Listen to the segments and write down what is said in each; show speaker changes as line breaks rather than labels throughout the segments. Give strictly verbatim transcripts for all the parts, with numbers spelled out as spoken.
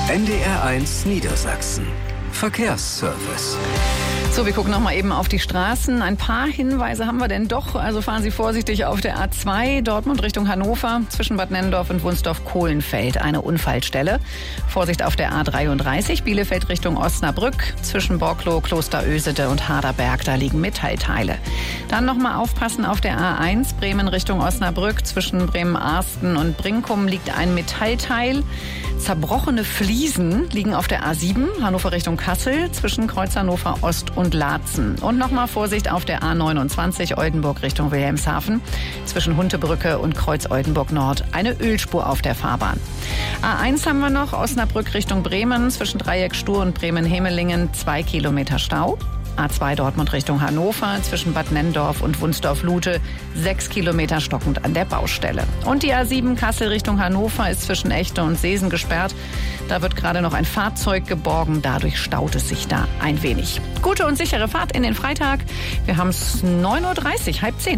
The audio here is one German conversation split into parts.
N D R eins Niedersachsen. Verkehrsservice.
So, wir gucken noch mal eben auf die Straßen. Ein paar Hinweise haben wir denn doch. Also fahren Sie vorsichtig auf der A zwei, Dortmund Richtung Hannover, zwischen Bad Nennendorf und Wunsdorf-Kohlenfeld, eine Unfallstelle. Vorsicht auf der A dreiunddreißig, Bielefeld Richtung Osnabrück, zwischen Borkloh, Klosterösede und Harderberg, da liegen Metallteile. Dann noch mal aufpassen auf der A eins, Bremen Richtung Osnabrück, zwischen Bremen-Arsten und Brinkum liegt ein Metallteil. Zerbrochene Fliesen liegen auf der A sieben, Hannover Richtung Kassel, zwischen Kreuz Hannover Ost und Laatzen. Und nochmal Vorsicht auf der A neunundzwanzig, Oldenburg Richtung Wilhelmshaven, zwischen Huntebrücke und Kreuz Oldenburg Nord, eine Ölspur auf der Fahrbahn. A eins haben wir noch, Osnabrück Richtung Bremen, zwischen Dreieck Stur und Bremen-Hemelingen, zwei Kilometer Stau. A zwei Dortmund Richtung Hannover, zwischen Bad Nennendorf und Wunsdorf-Lute, sechs Kilometer stockend an der Baustelle. Und die A sieben Kassel Richtung Hannover ist zwischen Echte und Seesen gesperrt. Da wird gerade noch ein Fahrzeug geborgen, dadurch staut es sich da ein wenig. Gute und sichere Fahrt in den Freitag. Wir haben es neun Uhr dreißig, halb zehn.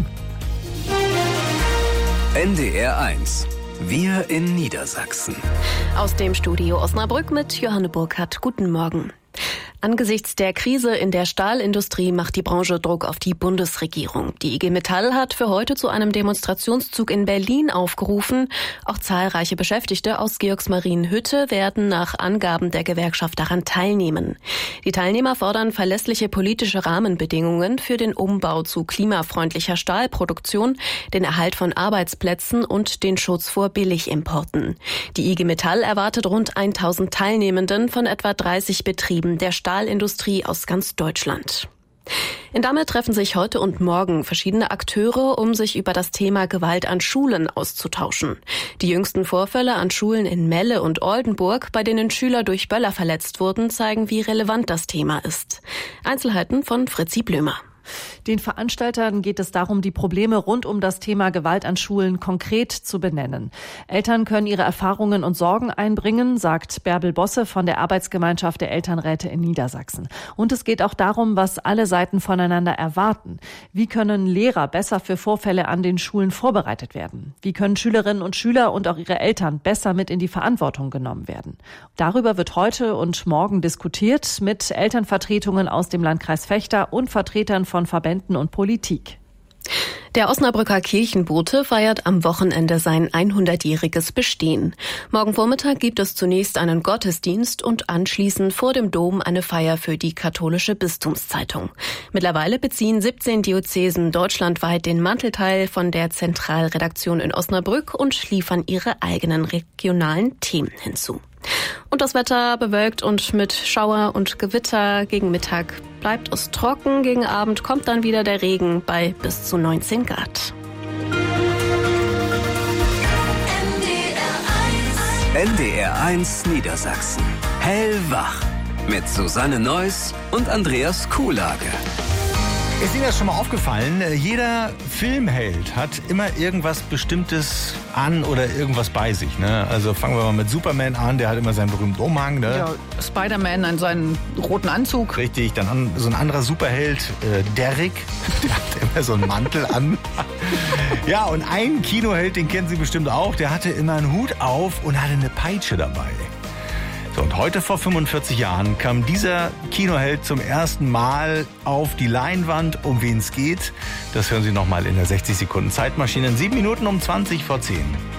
N D R eins. Wir in Niedersachsen.
Aus dem Studio Osnabrück mit Johanne Burkhardt. Guten Morgen. Angesichts der Krise in der Stahlindustrie macht die Branche Druck auf die Bundesregierung. Die I G Metall hat für heute zu einem Demonstrationszug in Berlin aufgerufen. Auch zahlreiche Beschäftigte aus Georgsmarienhütte werden nach Angaben der Gewerkschaft daran teilnehmen. Die Teilnehmer fordern verlässliche politische Rahmenbedingungen für den Umbau zu klimafreundlicher Stahlproduktion, den Erhalt von Arbeitsplätzen und den Schutz vor Billigimporten. Die I G Metall erwartet rund tausend Teilnehmenden von etwa dreißig Betrieben der Stahlindustrie aus ganz Deutschland. In Damme treffen sich heute und morgen verschiedene Akteure, um sich über das Thema Gewalt an Schulen auszutauschen. Die jüngsten Vorfälle an Schulen in Melle und Oldenburg, bei denen Schüler durch Böller verletzt wurden, zeigen, wie relevant das Thema ist. Einzelheiten von Fritzi Blömer.
Den Veranstaltern geht es darum, die Probleme rund um das Thema Gewalt an Schulen konkret zu benennen. Eltern können ihre Erfahrungen und Sorgen einbringen, sagt Bärbel Bosse von der Arbeitsgemeinschaft der Elternräte in Niedersachsen. Und es geht auch darum, was alle Seiten voneinander erwarten. Wie können Lehrer besser für Vorfälle an den Schulen vorbereitet werden? Wie können Schülerinnen und Schüler und auch ihre Eltern besser mit in die Verantwortung genommen werden? Darüber wird heute und morgen diskutiert mit Elternvertretungen aus dem Landkreis Vechta und Vertretern von Verbänden und Politik.
Der Osnabrücker Kirchenbote feiert am Wochenende sein hundertjähriges Bestehen. Morgen Vormittag gibt es zunächst einen Gottesdienst und anschließend vor dem Dom eine Feier für die katholische Bistumszeitung. Mittlerweile beziehen siebzehn Diözesen deutschlandweit den Mantelteil von der Zentralredaktion in Osnabrück und liefern ihre eigenen regionalen Themen hinzu. Und das Wetter bewölkt und mit Schauer und Gewitter. Gegen Mittag bleibt es trocken. Gegen Abend kommt dann wieder der Regen bei bis zu neunzehn Grad.
N D R eins Niedersachsen. Hellwach. Mit Susanne Neuss und Andreas Kuhlage.
Ist Ihnen das schon mal aufgefallen? Jeder Filmheld hat immer irgendwas Bestimmtes an oder irgendwas bei sich. Ne? Also fangen wir mal mit Superman an, der hat immer seinen berühmten Umhang. Ne?
Ja, Spider-Man an seinen roten Anzug.
Richtig, dann an, so ein anderer Superheld, äh, Derrick, der hat immer so einen Mantel an. Ja, und ein Kinoheld, den kennen Sie bestimmt auch, der hatte immer einen Hut auf und hatte eine Peitsche dabei. Und heute vor fünfundvierzig Jahren kam dieser Kinoheld zum ersten Mal auf die Leinwand. Um wen es geht, das hören Sie nochmal in der sechzig Sekunden Zeitmaschine in sieben Minuten um zwanzig vor zehn.